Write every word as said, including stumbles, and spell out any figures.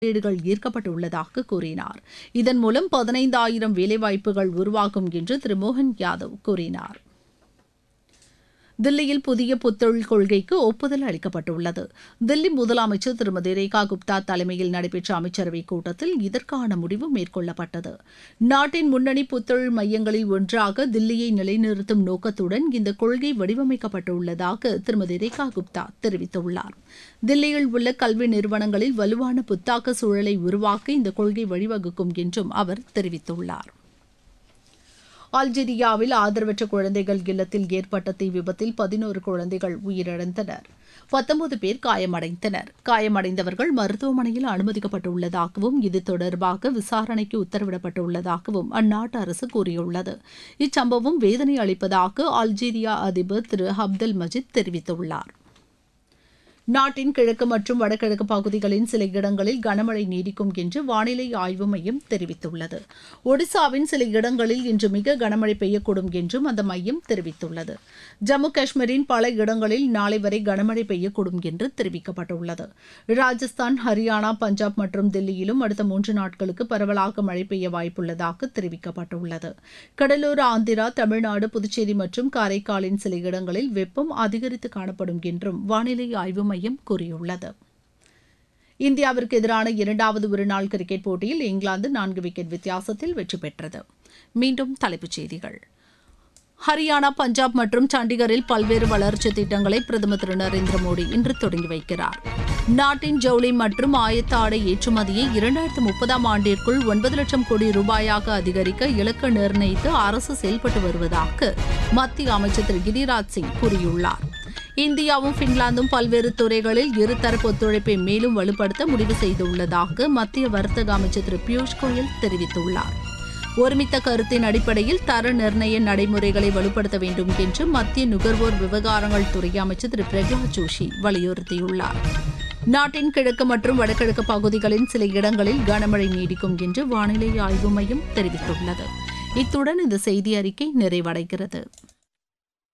முதலீடுகள் ஈர்க்கப்பட்டுள்ளதாக கூறினார். இதன் மூலம் பதினைந்தாயிரம் வேலைவாய்ப்புகள் உருவாகும் என்று திரு மோகன் யாதவ் கூறினார். தில்லியில் புதிய புத்தொழில் கொள்கைக்கு ஒப்புதல் அளிக்கப்பட்டுள்ளது. தில்லி முதலமைச்சர் திருமதி ரேகா குப்தா தலைமையில் நடைபெற்ற அமைச்சரவைக் கூட்டத்தில் இதற்கான முடிவு மேற்கொள்ளப்பட்டது. நாட்டின் முன்னணி புத்தொழில் மையங்களில் ஒன்றாக தில்லியை நிலைநிறுத்தும் நோக்கத்துடன் இந்த கொள்கை வடிவமைக்கப்பட்டுள்ளதாக திருமதி ரேகா குப்தா தெரிவித்துள்ளார். தில்லியில் உள்ள கல்வி நிறுவனங்களில் வலுவான புத்தாக்க சூழலை உருவாக்க இந்த கொள்கை வழிவகுக்கும் என்றும் அவர் தெரிவித்துள்ளார். அல்ஜீரியாவில் ஆதரவற்ற குழந்தைகள் இல்லத்தில் ஏற்பட்ட தீ விபத்தில் பதினோரு குழந்தைகள் உயிரிழந்தனர். பத்தொன்பது பேர் காயமடைந்தனர். காயமடைந்தவர்கள் மருத்துவமனையில் அனுமதிக்கப்பட்டுள்ளதாகவும் இது தொடர்பாக விசாரணைக்கு உத்தரவிடப்பட்டுள்ளதாகவும் அந்நாட்டு அரசு கூறியுள்ளது. இச்சம்பவம் வேதனை அளிப்பதாக அல்ஜீரியா அதிபர் திரு அப்தல் மஜித் தெரிவித்துள்ளார். நாட்டின் கிழக்கு மற்றும் வடகிழக்கு பகுதிகளின் சில இடங்களில் கனமழை நீடிக்கும் என்று வானிலை ஆய்வு மையம் தெரிவித்துள்ளது. ஒடிசாவின் சில இடங்களில் இன்று மிக கனமழை பெய்யக்கூடும் என்றும் அந்த மையம் தெரிவித்துள்ளது. ஜம்மு காஷ்மீரின் பல இடங்களில் நாளை வரை கனமழை பெய்யக்கூடும் என்று தெரிவிக்கப்பட்டுள்ளது. ராஜஸ்தான், ஹரியானா, பஞ்சாப் மற்றும் தில்லியிலும் அடுத்த மூன்று நாட்களுக்கு பரவலாக மழை பெய்ய வாய்ப்புள்ளதாக தெரிவிக்கப்பட்டுள்ளது. கடலூர், ஆந்திரா, தமிழ்நாடு, புதுச்சேரி மற்றும் காரைக்காலின் சில இடங்களில் வெப்பம் அதிகரித்து காணப்படும் என்றும் வானிலை ஆய்வு மையம் கூறியுள்ளது. இந்தியாவிற்கு எதிரான இரண்டாவது ஒருநாள் கிரிக்கெட் போட்டியில் இங்கிலாந்து நான்கு விக்கெட் வித்தியாசத்தில் வெற்றி பெற்றது. மீண்டும் தலைப்புச் செய்திகள். ஹரியானா, பஞ்சாப் மற்றும் சண்டிகரில் பல்வேறு வளர்ச்சித் திட்டங்களை பிரதமர் திரு நரேந்திர மோடி இன்று தொடங்கி வைக்கிறார். நாட்டின் ஜவுளி மற்றும் ஆயத்த ஆடை ஏற்றுமதியை இரண்டாயிரத்து முப்பதாம் ஆண்டிற்குள் ஒன்பது லட்சம் கோடி ரூபாயாக அதிகரிக்க இலக்கு நிர்ணயித்து அரசு செயல்பட்டு வருவதாக மத்திய அமைச்சர் திரு கிரிராஜ் சிங் கூறியுள்ளார். இந்தியாவும் பின்லாந்தும் பல்வேறு துறைகளில் இருதரப்பு ஒத்துழைப்பை மேலும் வலுப்படுத்த முடிவு செய்துள்ளதாக மத்திய வர்த்தக அமைச்சர் திரு பியூஷ் கோயல் தெரிவித்துள்ளார். ஒருமித்த கருத்தின் அடிப்படையில் தர நிர்ணய நடைமுறைகளை வலுப்படுத்த வேண்டும் என்று மத்திய நுகர்வோர் விவகாரங்கள் துறை அமைச்சர் திரு பிரகலாத் ஜோஷி வலியுறுத்தியுள்ளார். நாட்டின் கிழக்கு மற்றும் வடகிழக்கு பகுதிகளின் சில இடங்களில் கனமழை நீடிக்கும் என்று வானிலை ஆய்வு மையம் தெரிவித்துள்ளது. இத்துடன் இந்த செய்தி அறிக்கை நிறைவடைகிறது.